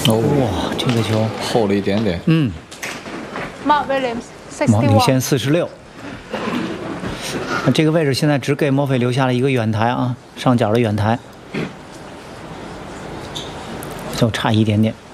哇，这个球厚了一点点。 嗯， Mark Williams 领先 61。 46。那这个位置现在只给莫菲留下了一个远台啊，上角的远台，就差一点点。